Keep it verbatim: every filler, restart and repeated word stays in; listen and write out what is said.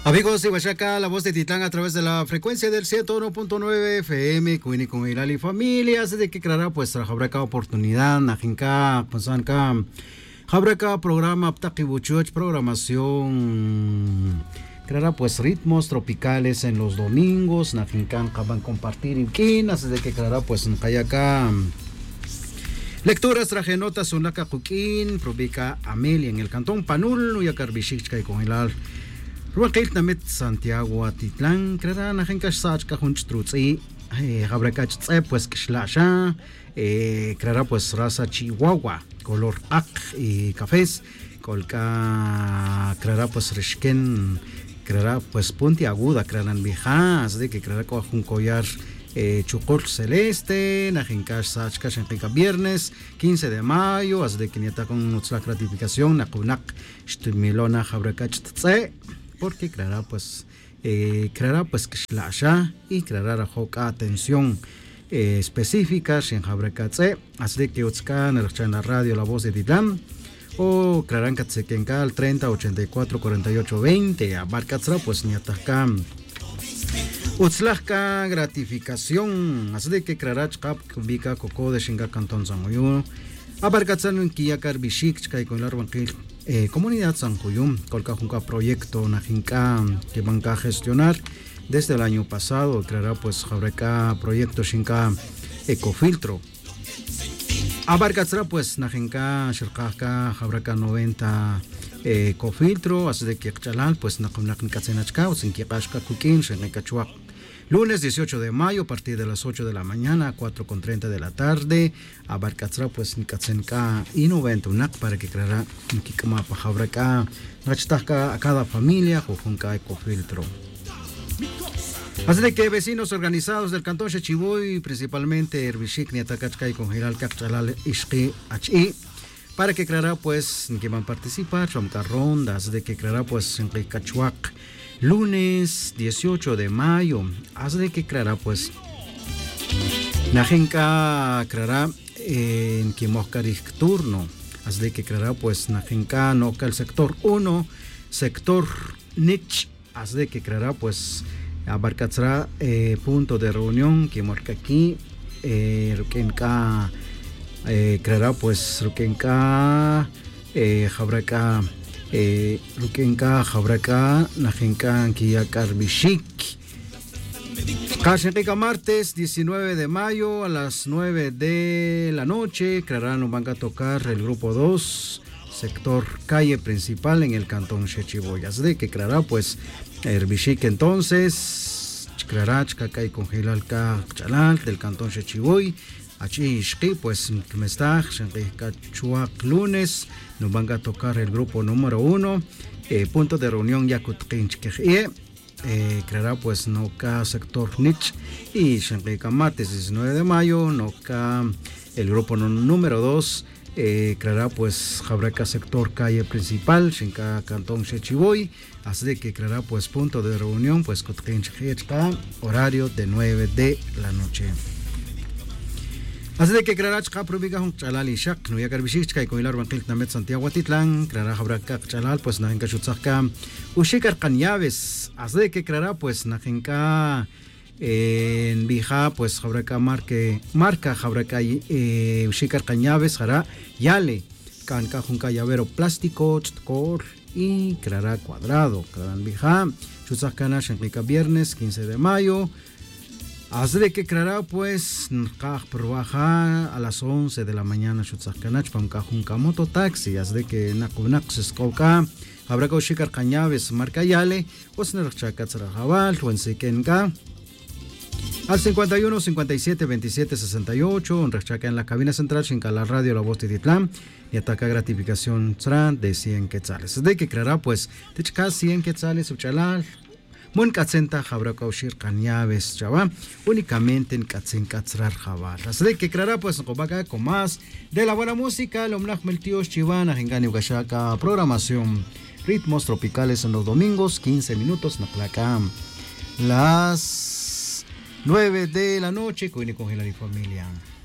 Amigos de Huachaca, la voz de Titlán a través de la frecuencia del ciento uno punto nueve F M, Cuini con Hilal familia, así de que claro, pues habrá oportunidad, Najinka, Ponsanka, habrá programa, Ptakibuchuch, programación, claro, pues ritmos tropicales en los domingos, Najinka, van a compartir en Kin, así de que claro, pues en Kayaka. Lecturas traje notas, Sunaka Juquín, Probica Amelia en el cantón Panul, Uyacarbichich, con Hilal. Ruakil Namet Santiago Atitlán, Crera Najenkash Sachka Hunchtrutzi, Habrakach Tse, pues Kishlasha, Crera pues raza Chihuahua, color Ak y cafés, Colca Crera pues Rishken, Crera pues puntiaguda, Creran Vijas, de que Crera con un collar. Eh, Chucol Celeste, Najenkash Sachka, Shenka viernes, quince de mayo, as de quinieta con nuestra gratificación, Nakunak, Stumilona, Habrakach Tse. Porque creará pues eh, creará pues Kishlasha y creará Hoka atención eh, específica en Habrekatse, así que Utzka en la radio La Voz de Titlán o crearán Katsekenka al treinta ochenta y cuatro cuarenta y ocho veinte abarcatzra pues Niatakam Utzlaka gratificación, así que creará Chkap Kubika Coco de Shinga Cantón Zangoyo abarcatzan en Kiyakar Bishik Chkai con la Arbanquil. Eh, Comunidad San Juyum, Colca Junca proyecto Najinka que van a gestionar desde el año pasado, creará pues Jabreca proyecto Shinka Ecofiltro. Abarcatzra pues Najinka Shirkaka Jabreca noventa eh, Ecofiltro, así de que Chalal pues Najinka Tsenachka, Sinkiakashka Kukin, Shenekachuak. Lunes dieciocho de mayo, a partir de las ocho de la mañana a cuatro con treinta de la tarde, abarcatzra pues Nikatsenka y noventa unak para que creará Nikikama Pajabraca, Nachtaka a cada familia, Jojunka Ecofiltro. Así de que vecinos organizados del cantón Chechiboy, principalmente Herbishik, Niatakachka y con Giral Kachalal Ishki Hachi, para que creará pues que van a participar, Chamka rondas, de que creará pues en Cachuac. Lunes dieciocho de mayo, hace de que creará pues Najenka creará en Kimoskarich turno, hace de que creará pues Najenka Noca el sector uno, sector Nich, hace de que creará pues abarcatzra eh, punto de reunión Kimorka aquí, eh, Rukenka eh, creará pues Rukenka eh, Jabraka Eh, Rukenka, Jabraka, Najenka, Kiyakar Bishik. Kashenka martes diecinueve de mayo a las nueve de la noche. Crearán nos van a tocar el grupo dos, sector calle principal en el cantón Chechiboyas. De que creará pues Herbishik entonces. Creará Chkakai con Gilalka Chalal del cantón Chechiboy. Achi Ishki, pues me está Chuac lunes, nos van a tocar el grupo número uno, eh, punto de reunión Yakutkinchkejie, eh, creará pues Noca sector Nich y Shenka martes diecinueve de mayo, Noca el grupo número dos, eh, creará pues Jabreca sector calle principal, Shenka cantón Chechiboy, así de que creará pues punto de reunión pues Kutkinchkejie, horario de nueve de la noche. Así de que creará Chkaprobiga un Chalal y Shak, no ya Garbishik, con el Arbanquil Namet Santiago Titlán, creará Jabraca Chalal, pues Najenka Shutzaka, Ushikar Cañaves, así de que creará pues Najenka en Bija, pues Jabraca marque, marca Jabraca eh, Ushikar Cañaves, hará Yale, Canca Junca Llavero Plástico, Chtkor y creará Cuadrado, crearán Bija, Shutzakana, Shenklika viernes quince de mayo. Así de que creará pues Baja a las once de la mañana Shutzakkanach Pamkajunka mototaxi, así de que Nakunax Skoka habrá que Shikar Cañaves marca Yale, Osnerchakatzrajabal, Huensekenka al cincuenta y uno cincuenta y siete veintisiete sesenta y ocho, en Rechaca en la cabina central, Shinka la radio La Voz de Titlán y ataca gratificación de cien quetzales. Así de que creará pues Tichka cien quetzales Uchalal. Mun katzenta jabra kaushir cañaves chava únicamente en katzen katzrar jabar. Así de que creará pues cobaca con más de la buena música, lomnach meltios chivana engani ugashaka, programación ritmos tropicales en los domingos, quince minutos na placa las nueve de la noche con Hilal y familia.